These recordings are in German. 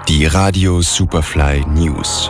Die Radio Superfly News.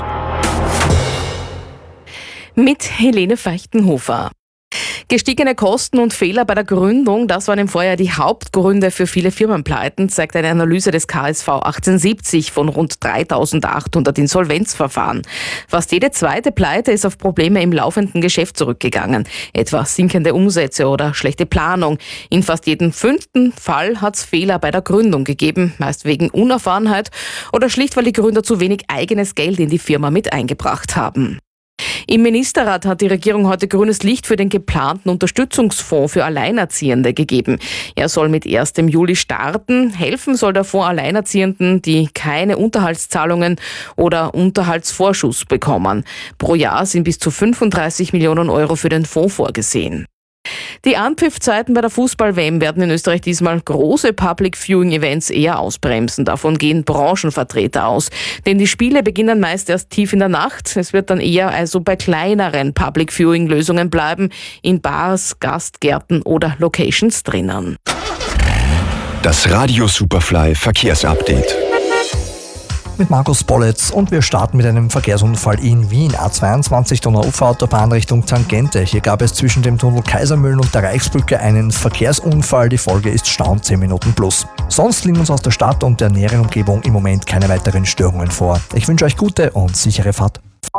Mit Helene Feichtenhofer. Gestiegene Kosten und Fehler bei der Gründung, das waren im Vorjahr die Hauptgründe für viele Firmenpleiten, zeigt eine Analyse des KSV 1870 von rund 3.800 Insolvenzverfahren. Fast jede zweite Pleite ist auf Probleme im laufenden Geschäft zurückgegangen, etwa sinkende Umsätze oder schlechte Planung. In fast jedem 5. Fall hat es Fehler bei der Gründung gegeben, meist wegen Unerfahrenheit oder schlicht, weil die Gründer zu wenig eigenes Geld in die Firma mit eingebracht haben. Im Ministerrat hat die Regierung heute grünes Licht für den geplanten Unterstützungsfonds für Alleinerziehende gegeben. Er soll mit 1. Juli starten. Helfen soll der Fonds Alleinerziehenden, die keine Unterhaltszahlungen oder Unterhaltsvorschuss bekommen. Pro Jahr sind bis zu 35 Millionen Euro für den Fonds vorgesehen. Die Anpfiffzeiten bei der Fußball-WM werden in Österreich diesmal große Public-Viewing-Events eher ausbremsen. Davon gehen Branchenvertreter aus. Denn die Spiele beginnen meist erst tief in der Nacht. Es wird dann eher also bei kleineren Public-Viewing-Lösungen bleiben, in Bars, Gastgärten oder Locations drinnen. Das Radio Superfly Verkehrsupdate. Mit Markus Bollitz und wir starten mit einem Verkehrsunfall in Wien, A22 Donau-Ufer-Autobahn Richtung Tangente. Hier gab es zwischen dem Tunnel Kaisermühlen und der Reichsbrücke einen Verkehrsunfall. Die Folge ist Stau 10 Minuten plus. Sonst liegen uns aus der Stadt und der näheren Umgebung im Moment keine weiteren Störungen vor. Ich wünsche euch gute und sichere Fahrt.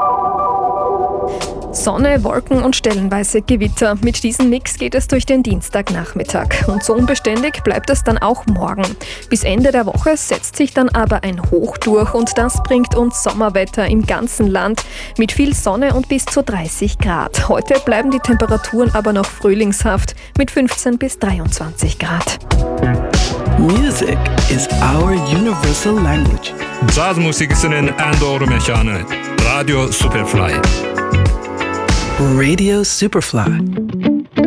Sonne, Wolken und stellenweise Gewitter. Mit diesem Mix geht es durch den Dienstagnachmittag. Und so unbeständig bleibt es dann auch morgen. Bis Ende der Woche setzt sich dann aber ein Hoch durch und das bringt uns Sommerwetter im ganzen Land mit viel Sonne und bis zu 30 Grad. Heute bleiben die Temperaturen aber noch frühlingshaft mit 15 bis 23 Grad. Music is our universal language. Jazzmusikisen Andor Mechane. Radio Superfly. Radio Superfly.